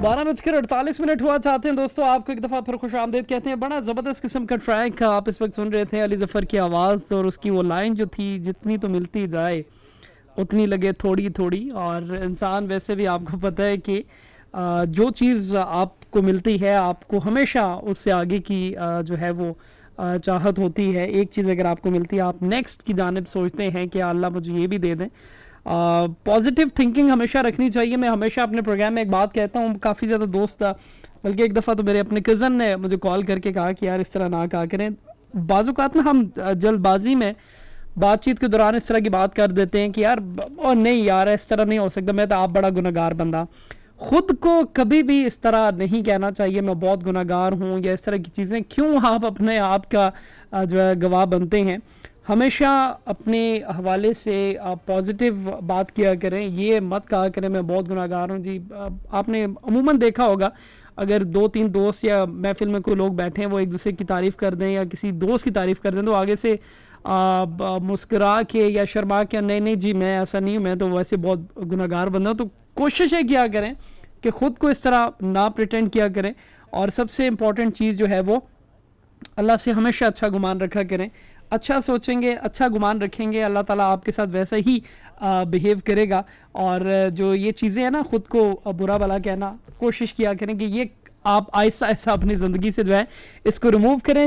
12:48 हुआ। चाहते हैं दोस्तों आपको एक दफ़ा फिर खुश आमदेद कहते हैं। बड़ा ज़बरदस्त किस्म का ट्रैक आप इस वक्त सुन रहे थे, अली ज़फ़र की आवाज़ और उसकी वो लाइन जो थी, जितनी तो मिलती जाए उतनी लगे थोड़ी थोड़ी। और इंसान वैसे भी आपको पता है कि जो चीज़ आपको मिलती है आपको हमेशा उससे आगे की जो है वो चाहत होती है। एक चीज़ अगर आपको मिलती है आप नेक्स्ट की जानिब सोचते हैं कि अल्लाह मुझे ये भी दे दें। पॉजिटिव थिंकिंग हमेशा रखनी चाहिए। मैं हमेशा अपने प्रोग्राम में एक बात कहता हूँ, काफ़ी ज़्यादा दोस्त, बल्कि एक दफ़ा तो मेरे अपने कज़न ने मुझे कॉल करके कहा कि यार इस तरह ना कहा करें। बाज़ात ना हम जल्दबाजी में बातचीत के दौरान इस तरह की बात कर देते हैं कि यार और नहीं यार इस तरह नहीं हो सकता, मैं तो आप बड़ा गुनहगार बंदा। खुद को कभी भी इस तरह नहीं कहना चाहिए मैं बहुत गुनहगार हूँ या इस तरह की चीज़ें। क्यों आप अपने आप का जो है गवाह बनते हैं। हमेशा अपने हवाले से पॉजिटिव बात किया करें, ये मत कहा करें मैं बहुत गुनहगार हूँ जी। आपने अमूमन देखा होगा अगर 2-3 दोस्त या महफिल में कोई लोग बैठे हैं वो एक दूसरे की तारीफ़ कर दें या किसी दोस्त की तारीफ़ कर दें तो आगे से मुस्कुरा के या शर्मा के नहीं नहीं जी मैं ऐसा नहीं हूँ, मैं तो वैसे बहुत गुनहगार बंदा हूँ। तो कोशिश है किया करें कि ख़ुद को इस तरह ना प्रिटेंड किया करें। और सबसे इम्पॉर्टेंट चीज़ जो है वो अल्लाह से हमेशा अच्छा गुमान रखा करें। अच्छा सोचेंगे, अच्छा गुमान रखेंगे, अल्लाह ताला आपके साथ वैसा ही बिहेव करेगा। और जो ये चीज़ें हैं ना ख़ुद को बुरा भला कहना, कोशिश किया करें कि ये आप आहिस्ता आहिस्ता अपनी ज़िंदगी से जो है इसको रिमूव करें।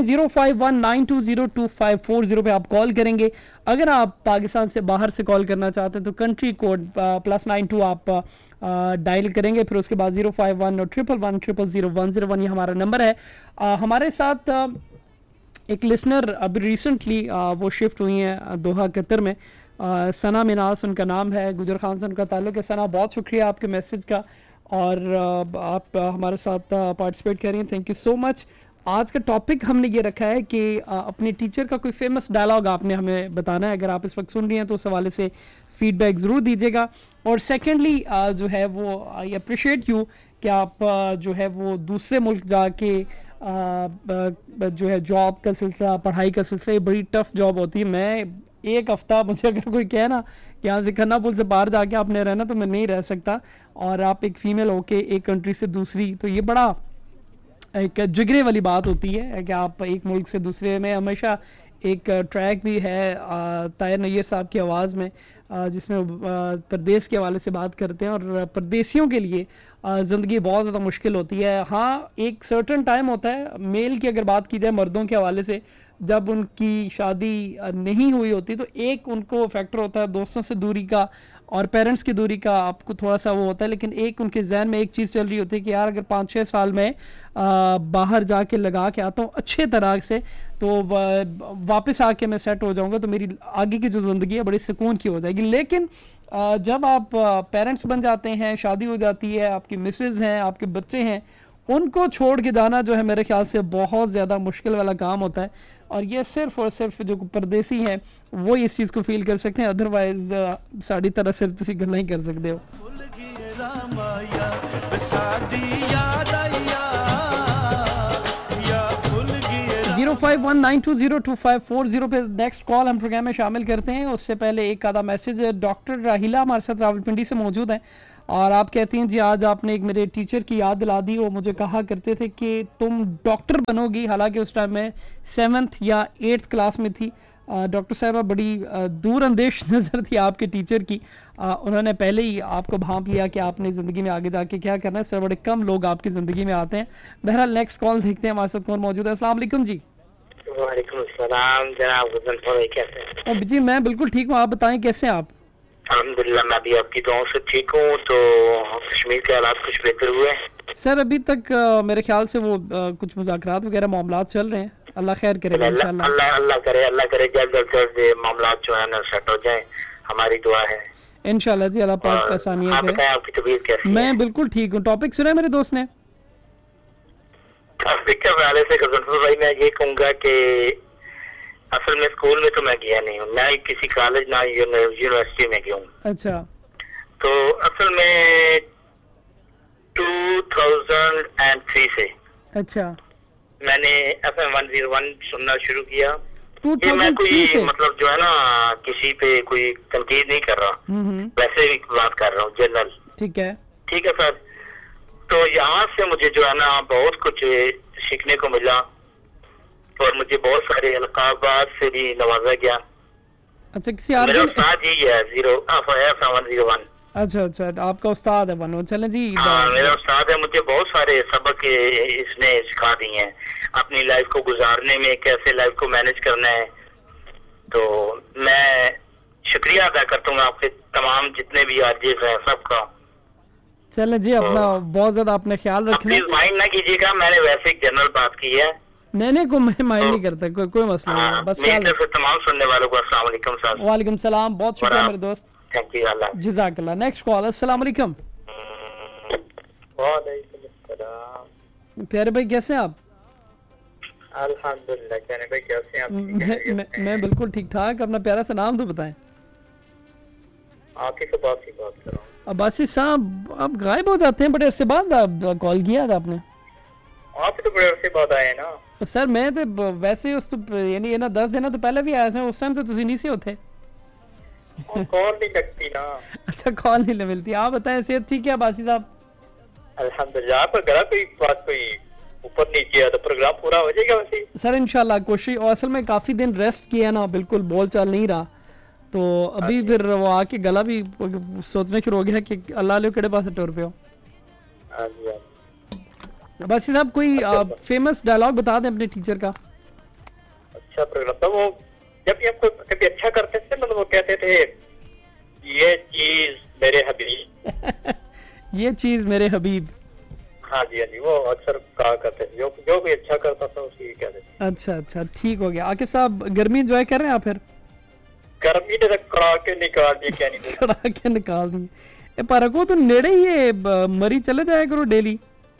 0519202540 पे आप कॉल करेंगे। अगर आप पाकिस्तान से बाहर से कॉल करना चाहते हैं तो कंट्री कोड +92 आप डायल करेंगे, फिर उसके बाद 051 और 111000101 ये हमारा नंबर है। हमारे साथ एक लिसनर अभी रिसेंटली वो शिफ्ट हुई हैं दोहा कतर में, सना मिनास उनका नाम है, गुजर खान से उनका ताल्लुक है। सना बहुत शुक्रिया आपके मैसेज का और आप हमारे साथ पार्टिसिपेट कर रही हैं, थैंक यू सो मच। आज का टॉपिक हमने ये रखा है कि अपने टीचर का कोई फेमस डायलॉग आपने हमें बताना है। अगर आप इस वक्त सुन रही हैं तो उस हवाले से फीडबैक ज़रूर दीजिएगा। और सेकेंडली जो है वो आई अप्रिशिएट यू कि आप जो है वो दूसरे मुल्क जाके जो है जॉब का सिलसिला, पढ़ाई का सिलसिला, ये बड़ी टफ जॉब होती है। मैं एक हफ़्ता मुझे अगर कोई कहे ना कि यहाँ से खन्ना पुल से बाहर जाके आपने रहना तो मैं नहीं रह सकता। और आप एक फ़ीमेल होके एक कंट्री से दूसरी, तो ये बड़ा एक जिगरे वाली बात होती है कि आप एक मुल्क से दूसरे में। हमेशा एक ट्रैक भी है ताहिर नैयर साहब की आवाज़ में जिसमें परदेश के हवाले से बात करते हैं और परदेशियों के लिए ज़िंदगी बहुत ज़्यादा मुश्किल होती है। हाँ, एक सर्टन टाइम होता है मेल की अगर बात की जाए मर्दों के हवाले से, जब उनकी शादी नहीं हुई होती तो एक उनको फैक्टर होता है दोस्तों से दूरी का और पेरेंट्स की दूरी का, आपको थोड़ा सा वो होता है। लेकिन एक उनके जहन में एक चीज़ चल रही होती है कि यार अगर 5-6 साल में बाहर जाके लगा के आता हूँ अच्छे तरह से तो वापस आके मैं सेट हो जाऊँगा तो मेरी आगे की जो ज़िंदगी है बड़ी सुकून की हो जाएगी। लेकिन जब आप पेरेंट्स बन जाते हैं, शादी हो जाती है, आपकी मिसेज हैं, आपके बच्चे हैं, उनको छोड़ के जाना जो है मेरे ख्याल से बहुत ज़्यादा मुश्किल वाला काम होता है। और ये सिर्फ और सिर्फ जो परदेसी हैं वो इस चीज़ को फील कर सकते हैं, अदरवाइज साड़ी तरह सिर्फ तुम गल नहीं कर सकते हो। 0519202540 पे नेक्स्ट कॉल हम प्रोग्राम में शामिल करते हैं। उससे पहले एक आधा मैसेज, डॉक्टर राहिला हमारे साथ रावलपिंडी से मौजूद हैं और आप कहती हैं जी आज आपने एक मेरे टीचर की याद दिला दी। वो मुझे कहा करते थे कि तुम डॉक्टर बनोगी, हालांकि उस टाइम में 7th या 8th क्लास में थी। डॉक्टर साहबा बड़ी दूर अंदेश नज़र थी आपके टीचर की। उन्होंने पहले ही आपको भांप लिया कि आपने ज़िंदगी में आगे जाके क्या करना है। सर बड़े कम लोग आपकी ज़िंदगी में आते हैं। बहरहाल नेक्स्ट कॉल देखते हैं हमारे साथ कौन मौजूद है। अस्सलाम वालेकुम जी। वालेकुम अस्सलाम जनाब, कैसे हैं? जी मैं बिल्कुल ठीक हूँ, आप बताएं कैसे हैं आप? अल्हम्दुलिल्लाह मैं भी आपकी दुआओं से ठीक हूँ। तो कश्मीर के हालात कुछ बेहतर हुए हैं? सर अभी तक मेरे ख्याल से वो कुछ मुज़ाकरात वगैरह मामलात चल रहे हैं, अल्लाह खैर करेगा इंशाल्लाह। अल्लाह करे जल्द मामलात जो है ना सेट हो जाए, हमारी दुआ है इंशाल्लाह जी। अल्लाह पाक आसानियां करे। आपकी तबीयत कैसी है? मैं बिल्कुल ठीक हूँ। टॉपिक सुना है मेरे दोस्त ने? टॉपिक के हवाले से गजनफर भाई मैं ये कहूँगा कि असल में स्कूल में तो मैं गया नहीं हूँ, ना किसी कॉलेज ना यूनिवर्सिटी में गया हूँ। अच्छा। तो असल में 2003 से अच्छा मैंने FM 101 सुनना शुरू किया। 2003 ये मैं कोई से? मतलब जो है ना किसी पे कोई तनकीद नहीं कर रहा, वैसे भी बात कर रहा हूँ जनरल। ठीक है। ठीक है सर। तो यहाँ से मुझे जो है ना बहुत कुछ सीखने को मिला और मुझे बहुत सारे अलकाबात से भी नवाजा गया। अच्छा, किसी मेरा आदमी उस्ताद यही है 0701। अच्छा अच्छा, आपका उस्ताद है बनो। चलें जी, हाँ मेरा उस्ताद है, मुझे बहुत सारे सबक इसने सिखा दिए हैं अपनी लाइफ को गुजारने में, कैसे लाइफ को मैनेज करना है। तो मैं शुक्रिया अदा करता हूँ आपके तमाम जितने भी आर्जिज हैं सबका। चलें जी, अपना बहुत ज्यादा अपने ख्याल आप रखना। प्लीज माइंड ना कीजिएगा, मैंने वैसे एक जनरल बात की है। नहीं को मैं माइंड नहीं करता, कोई मसला नहीं है, हाँ, बस मेरी ख्याल तरफ से तमाम सुनने वालों को अस्सलाम वालेकुम साहब। वालेकुम सलाम, बहुत शुक्रिया और मेरे दोस्त, थैंक यू अल्लाह। जज़ाकल्लाह। नेक्स्ट कॉल, अस्सलाम वालेकुम। वालेकुम अस्सलाम। प्यारे भाई कैसे हैं आप? अल्हम्दुलिल्लाह। कहने भाई कैसे हैं आप? मैं बिल्कुल ठीक ठाक। अपना प्यारा सा नाम तो बताएं। आपकी बात कर रहा हूँ। अब्बासी साहब, आप गायब हो जाते हैं बड़े अरसे बाद, आप कॉल किया था आपने। आप तो बड़े अरसे बाद आए ना। तो सर मैं तो वैसे उस तो यानी ये ना 10 दिन तो पहले भी आया था, उस टाइम तो तुसी नहीं से होते। कॉल नहीं लगती ना। अच्छा, कॉल नहीं मिलती। आप बताएं, सेहत ठीक है अब्बासी साहब? अल्हम्दुलिल्लाह। आपका गला कोई बात कोई ऊपर नीचे है तो प्रोग्राम पूरा हो जाएगा वैसे। सर इंशाल्लाह कोशिश, और असल में काफी दिन रेस्ट किया ना, बिल्कुल बोल चाल नहीं रहा, तो अभी फिर वो आके गला भी सोचने शुरू हो गया कि अल्लाह ले केड़े पास टुर पे हो। हाँ जी, हाँ जी। बस साहब कोई फेमस डायलॉग बता दें अपने टीचर का। अच्छा प्रोग्राम तो वो जब भी आपको कभी अच्छा करते थे मतलब वो कहते थे ये चीज मेरे हबीब। ये चीज मेरे हबीब। हाँ जी, हाँ जी, वो अक्सर कहा करते थे, जो भी अच्छा करता था उसी कहते थे। अच्छा अच्छा, ठीक हो गया। आकिब साहब, गर्मी एंजॉय कर रहे हैं आप फिर? गर्मी ने कड़ा के निकाल दिए, क्या नहीं कड़ा के निकाल दिए। पर को तो नेड़े ही है, मरी चले जाया करो डेली।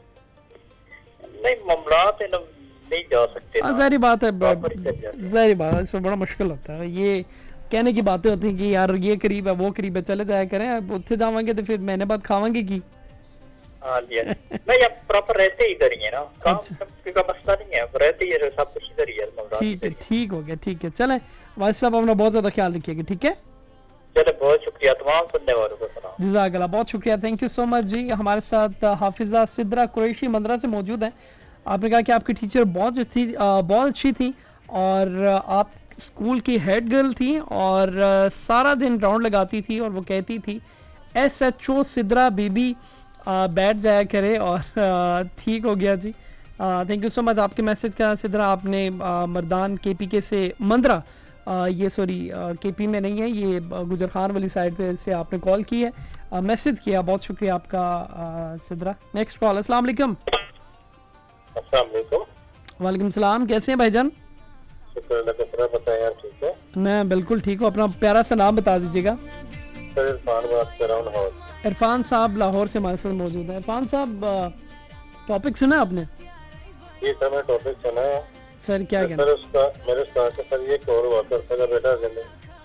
नहीं मामलात है ना, नहीं जा सकते ना। जाहिर बात है, जाहिर जाहिर बात है, इसमें बड़ा मुश्किल होता है। ये कहने की बातें होती हैं कि यार ये करीब है वो करीब है, चले जाया करें। अब उत्थे जावांगे तो फिर महीने बाद खावांगे की। हाँ जी, हाँ जी। नहीं आप प्रॉपर रहते ही इधर ही है ना, काम का मसला नहीं है, रहते ही है, सब कुछ इधर ही है। ठीक है, ठीक हो गया, ठीक है। चलें वाइस साहब, अपना बहुत ज्यादा ख्याल रखिएगा, ठीक है? चलो बहुत शुक्रिया तमाम सुनने वालों को। सलाम, जज़ाकल्लाह, बहुत शुक्रिया, थैंक यू सो मच जी। हमारे साथ हाफिजा सिद्रा कुरैशी मंदरा से मौजूद हैं। आपने कहा कि आपकी टीचर बहुत अच्छी थी और आप स्कूल की हेड गर्ल थी और सारा दिन राउंड लगाती थी और वो कहती थी SHO सिद्रा बीबी बैठ जाया करे, और ठीक हो गया जी। थैंक यू सो मच आपके मैसेज का सिद्रा। आपने मर्दान KPK से मंदरा, ये सॉरी KP में नहीं है, ये गुजर खान वाली साइड पे से आपने कॉल की है, मैसेज किया, बहुत शुक्रिया आपका सिद्रा। नेक्स्ट कॉल, अस्सलाम वालेकुम। अस्सलाम वालेकुम। वालेकुम सलाम, कैसे हैं भाईजान? शुक्र अल्लाह का, बताएं यार ठीक है? मैं बिल्कुल ठीक हूँ। अपना प्यारा सा नाम बता दीजिएगा। सर इरफान बात कर रहा हूँ लाहौर। इरफान साहब लाहौर से हमारे साथ मौजूद है। इरफान साहब, टॉपिक सुना आपने? जी सर, मैं टॉपिक सुना है। सर क्या कहना? सर उसका मेरे उस्ताद का सर ये कौन हुआ करता था बेटा जिंदगी।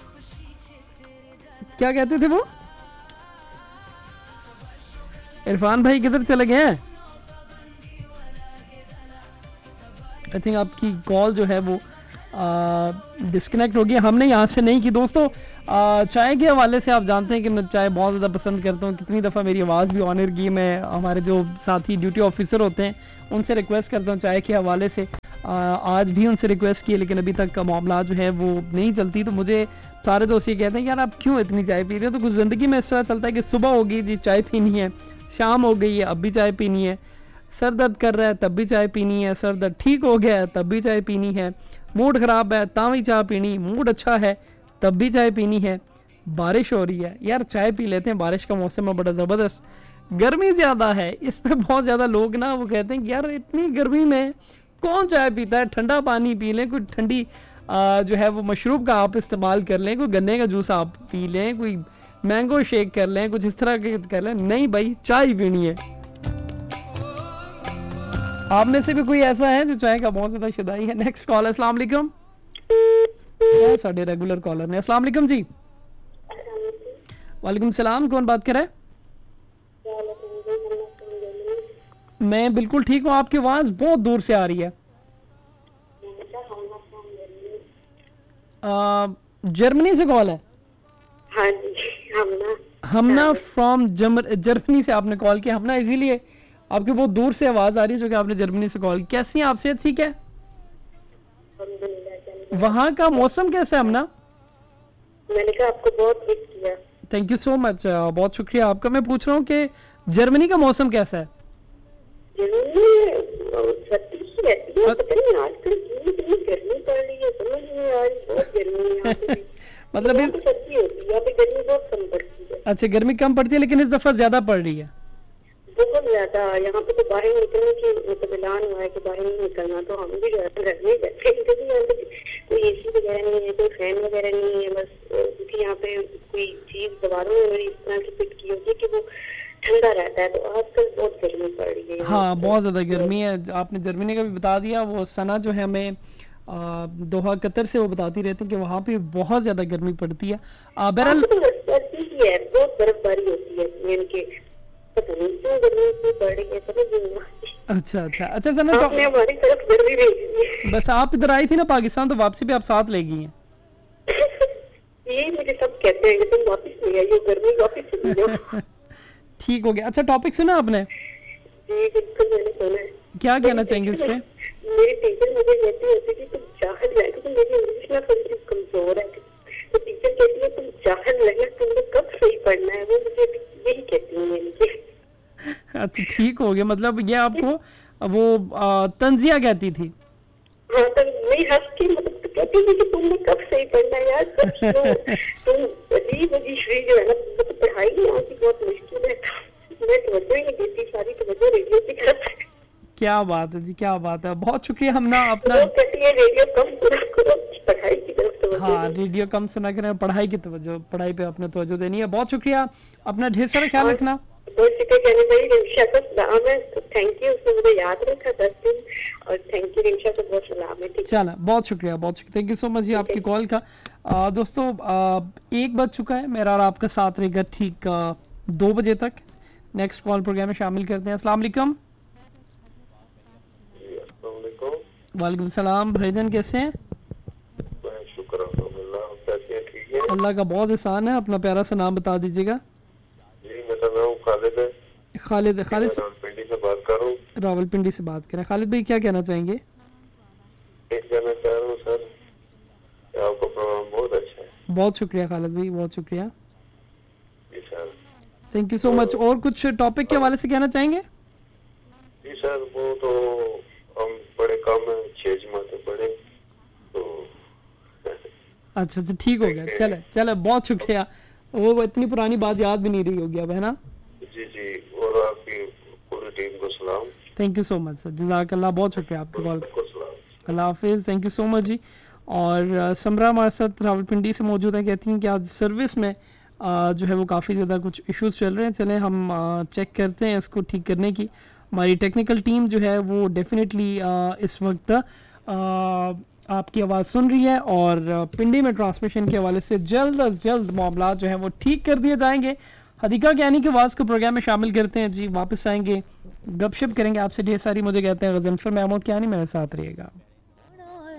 क्या कहते थे वो? इरफान भाई किधर चले गए हैं? आई थिंक आपकी कॉल जो है वो डिस्कनेक्ट हो गई। हमने यहाँ से नहीं की। दोस्तों, चाय के हवाले से आप जानते हैं कि मैं चाय बहुत ज़्यादा पसंद करता हूँ। कितनी दफ़ा मेरी आवाज़ भी ऑनर की। मैं हमारे जो साथी ड्यूटी ऑफिसर होते हैं उनसे रिक्वेस्ट करता हूँ चाय के हवाले से। आज भी उनसे रिक्वेस्ट की, लेकिन अभी तक का मामला जो है वो नहीं चलती। तो मुझे सारे दोस्त ये कहते हैं यार आप क्यों इतनी चाय पी रहे हो? तो कुछ ज़िंदगी में इस तरह चलता है कि सुबह होगी जी चाय पीनी है, शाम हो गई है अब भी चाय पीनी है, सर दर्द कर रहा है तब भी चाय पीनी है, सर दर्द ठीक हो गया है तब भी चाय पीनी है, मूड ख़राब है तब भी चाय पीनी, मूड अच्छा है तब भी चाय पीनी है, बारिश हो रही है यार चाय पी लेते हैं, बारिश का मौसम है बड़ा ज़बरदस्त, गर्मी ज़्यादा है इस पर बहुत ज़्यादा लोग ना वो कहते हैं कि यार इतनी गर्मी में कौन चाय पीता है, ठंडा पानी पी लें, कोई ठंडी जो है वो मशरूब का आप इस्तेमाल कर लें, कोई गन्ने का जूस आप पी लें, कोई मैंगो शेक कर लें, कुछ इस तरह के कर लें। नहीं भाई, चाय पीनी है। आप में से भी कोई ऐसा है जो चाय का बहुत ज्यादा शुदाई है? नेक्स्ट कॉल, अस्सलाम वालेकुम। साढ़े रेगुलर कॉलर ने। अस्सलाम वालेकुम जी। वालेकुम सलाम, कौन बात कर रहा है? मैं बिल्कुल ठीक हूँ, आपकी आवाज बहुत दूर से आ रही है। जर्मनी से कॉल है? हाँ जी, हमना हमना फ्रॉम जर्मनी से आपने कॉल किया। हमना इसीलिए आपकी बहुत दूर से आवाज आ रही है, जो कि आपने जर्मनी से कॉल। कैसी हैं आप, सेहत ठीक है? वहाँ का मौसम कैसा है अमना? मैंने कहा आपको बहुत मिस किया। थैंक यू सो मच, बहुत शुक्रिया आपका। मैं पूछ रहा हूँ कि जर्मनी का मौसम कैसा है? सर्दी ही रहती है, पता नहीं आजकल क्यों इतनी गर्मी पड़ रही है, समझ नहीं आ रही। बहुत गर्मी है यहाँ पे भी। मतलब यहाँ पे सर्दी होती है, यहाँ पे गर्मी बहुत कम पड़ती है। अच्छा, गर्मी कम पड़ती है, लेकिन इस दफा ज्यादा पड़ रही है। बहुत ज्यादा। यहाँ पे तो बाहर निकलने की मतलब ऐलान हुआ है कि बाहर नहीं निकलना, तो हम भी घर में बैठे हैं, क्योंकि यहाँ पे कोई एसी वगैरह नहीं है, कोई फैन वगैरह नहीं है, बस क्योंकि यहाँ पे कोई चीज दीवारों में इस तरह की फिट की होती है कि वो ठंडा रहता है। तो आजकल बहुत गर्मी पड़ रही है। हाँ, बहुत ज्यादा गर्मी है। आपने जर्मनी का भी बता दिया। वो सना जो है हमें दोहा कतर से वो बताती रहती है कि वहाँ पे बहुत ज्यादा गर्मी पड़ती है। बहरहाल सर्दी ही है, बहुत बर्फबारी होती है यानी कि पता नहीं क्यों गर्मी इतनी पड़ रही है, समझ नहीं आ रही। अच्छा अच्छा अच्छा सना, आपने हमारी तरफ गर्मी भेज दी है। बस आप इधर आई थी ना पाकिस्तान, तो वापसी पे आप साथ ले गई हैं। यही मुझे सब कहते हैं कि तुम वापस नहीं आई हो, गर्मी वापस चली जाओ। ठीक हो गया। अच्छा, टॉपिक सुना आपने? जी बिल्कुल, मैंने सुना है। क्या कहना चाहेंगे उस पे? मेरी टीचर मुझे कहती होती थी तुम चाहत रहे, क्योंकि मेरी इंग्लिश ना थोड़ी सी कमजोर है, तो टीचर कहती है तुम चाहत रहे, तुमने कब सही पढ़ना है, वो मुझे यही कहती है मेरी के। अच्छा, ठीक हो गया। मतलब ये आपको वो तंजिया कहती थी? हाँ, तो नहीं हंस के मतलब तो कहती थी कि तुमने कब सही पढ़ना है यार, कब तुम अजीब अजीब श्री जो है ना, मतलब पढ़ाई यहाँ की बहुत मुश्किल है, मैं तवज्जो ही नहीं देती, सारी तवज्जो रेडियो की तरफ। क्या बात है जी, क्या बात है। बहुत शुक्रिया। हम ना अपना कहती है रेडियो कम सुना करो, पढ़ाई की तरफ तवज्जो। हाँ, रेडियो कम सुना करें, पढ़ाई की तवज्जो, पढ़ाई पे अपने तवज्जो देनी है। बहुत शुक्रिया, अपना ढेर सारा ख्याल रखना। बहुत शुक्रिया कहने भाई, रिंशा को सलाम है, थैंक यू, उसने मुझे याद रखा 10 दिन, और थैंक यू रिंशा को, बहुत सलाम है। ठीक, चलो, बहुत शुक्रिया, बहुत शुक्रिया। थैंक यू सो मच जी आपकी कॉल का। दोस्तों, 1 बज चुका है, मेरा और आपका साथ रहेगा ठीक 2 बजे तक। नेक्स्ट कॉल प्रोग्राम में शामिल करते हैं। अस्सलाम वालेकुम। वालेकुम सलाम भाईजान, कैसे हैं? शुक्र अल्हम्दुलिल्लाह, कैसे हैं? ठीक है, अल्लाह का बहुत एहसान है। अपना प्यारा सा नाम बता दीजिएगा। जी मेरा नाम खालिद है। खालिद रावलपिंडी से बात कर रहा हूँ। रावलपिंडी से बात करें। खालिद भाई, क्या कहना चाहेंगे? एक कहना चाह रहा हूँ सर, आपका प्रोग्राम बहुत अच्छा है। बहुत शुक्रिया खालिद भाई, बहुत शुक्रिया, जी sir, thank you so much. और कुछ टॉपिक के हवाले से कहना चाहेंगे? जी सर, वो तो हम बड़े काम में 6 जमाते पढ़े तो अच्छा अच्छा, ठीक हो गया। चले चले, बहुत शुक्रिया। वो इतनी पुरानी बात याद भी नहीं रही होगी अब, है ना? जी जी, और आपकी पूरी टीम को सलाम। Thank you so much sir, जज़ाकल्लाह, बहुत शुक्रिया आपके कॉल। को सलाम। अल्लाह हाफिज़, थैंक यू सो मच जी। और समरा हमारे साथ रावलपिंडी से मौजूद है, कहती हैं कि आज सर्विस में जो है वो काफ़ी ज़्यादा कुछ इश्यूज चल रहे हैं। चलें हम चेक करते हैं इसको ठीक करने की। हमारी टेक्निकल टीम जो है वो डेफिनेटली इस वक्त आपकी आवाज़ सुन रही है, और पिंडी में ट्रांसमिशन के हवाले से जल्द अज जल्द मामला जो है वो ठीक कर दिए जाएंगे। हदीका ज्ञानी की आवाज़ को प्रोग्राम में शामिल करते हैं जी। वापस आएंगे, गपशप करेंगे आपसे ढेर सारी। मुझे कहते हैं गजनफर महमूद ज्ञानी, मेरे साथ रहिएगा।